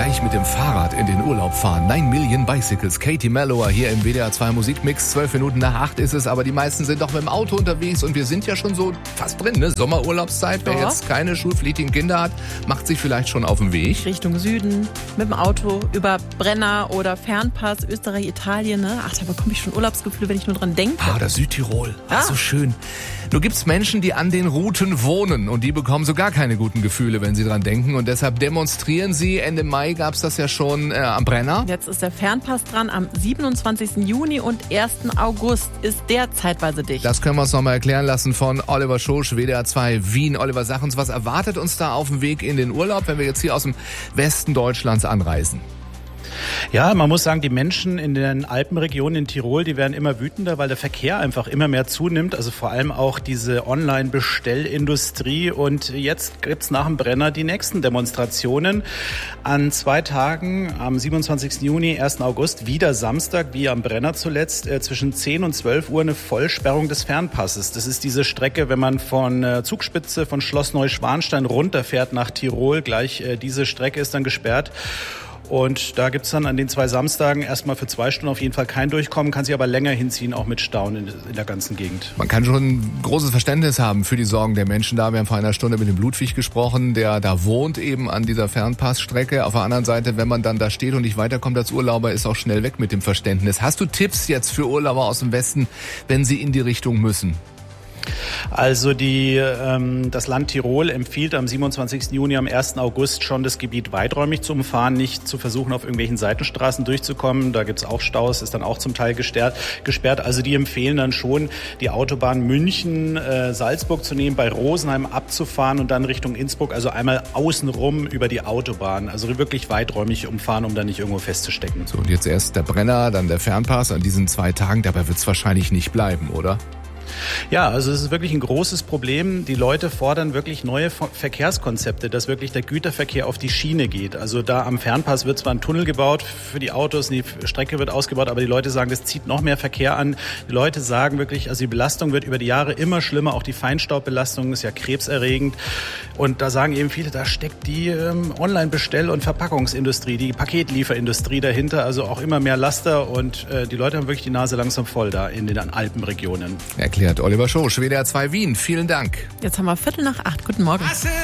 gleich mit dem Fahrrad in den Urlaub fahren. 9 Million Bicycles. Katie Mellower hier im WDR 2 Musikmix. 12 Minuten nach 8 ist es, aber die meisten sind doch mit dem Auto unterwegs und wir sind ja schon so fast drin, ne? Sommerurlaubszeit. Wer jetzt keine schulpflichtigen Kinder hat, macht sich vielleicht schon auf den Weg. Richtung Süden, mit dem Auto, über Brenner oder Fernpass, Österreich, Italien, ne? Ach, da bekomme ich schon Urlaubsgefühle, wenn ich nur dran denke. Ah, das Südtirol. Ach, so schön. Nur gibt's Menschen, die an den Routen wohnen und die bekommen so gar keine guten Gefühle, wenn sie dran denken und deshalb demonstrieren sie. Ende Mai gab's das ja schon am Brenner. Jetzt ist der Fernpass dran. Am 27. Juni und 1. August ist der zeitweise dicht. Das können wir uns nochmal erklären lassen von Oliver Schosch, WDR 2 Wien. Oliver, sag uns, was erwartet uns da auf dem Weg in den Urlaub, wenn wir jetzt hier aus dem Westen Deutschlands anreisen? Ja, man muss sagen, die Menschen in den Alpenregionen in Tirol, die werden immer wütender, weil der Verkehr einfach immer mehr zunimmt. Also vor allem auch diese Online-Bestellindustrie. Und jetzt gibt's nach dem Brenner die nächsten Demonstrationen. An 2 Tagen, am 27. Juni, 1. August, wieder Samstag, wie am Brenner zuletzt, zwischen 10 und 12 Uhr eine Vollsperrung des Fernpasses. Das ist diese Strecke, wenn man von Zugspitze, von Schloss Neuschwanstein runterfährt nach Tirol. Gleich diese Strecke ist dann gesperrt. Und da gibt's dann an den 2 Samstagen erstmal für 2 Stunden auf jeden Fall kein Durchkommen, kann sich aber länger hinziehen, auch mit Stauen in der ganzen Gegend. Man kann schon großes Verständnis haben für die Sorgen der Menschen da. Wir haben vor einer Stunde mit dem Ludwig gesprochen, der da wohnt eben an dieser Fernpassstrecke. Auf der anderen Seite, wenn man dann da steht und nicht weiterkommt als Urlauber, ist auch schnell weg mit dem Verständnis. Hast du Tipps jetzt für Urlauber aus dem Westen, wenn sie in die Richtung müssen? Also das Land Tirol empfiehlt am 27. Juni, am 1. August schon das Gebiet weiträumig zu umfahren, nicht zu versuchen, auf irgendwelchen Seitenstraßen durchzukommen. Da gibt's auch Staus, ist dann auch zum Teil gesperrt. Also die empfehlen dann schon, die Autobahn München-Salzburg zu nehmen, bei Rosenheim abzufahren und dann Richtung Innsbruck, also einmal außenrum über die Autobahn. Also wirklich weiträumig umfahren, um da nicht irgendwo festzustecken. So, und jetzt erst der Brenner, dann der Fernpass an diesen 2 Tagen. Dabei wird's wahrscheinlich nicht bleiben, oder? Ja, also es ist wirklich ein großes Problem. Die Leute fordern wirklich neue Verkehrskonzepte, dass wirklich der Güterverkehr auf die Schiene geht. Also da am Fernpass wird zwar ein Tunnel gebaut für die Autos, die Strecke wird ausgebaut, aber die Leute sagen, das zieht noch mehr Verkehr an. Die Leute sagen wirklich, also die Belastung wird über die Jahre immer schlimmer. Auch die Feinstaubbelastung ist ja krebserregend. Und da sagen eben viele, da steckt die Online-Bestell- und Verpackungsindustrie, die Paketlieferinindustrie dahinter. Also auch immer mehr Laster und die Leute haben wirklich die Nase langsam voll da in den Alpenregionen. Erklärt Oliver Schosch, WDR 2 Wien. Vielen Dank. Jetzt haben wir 7:45. Guten Morgen.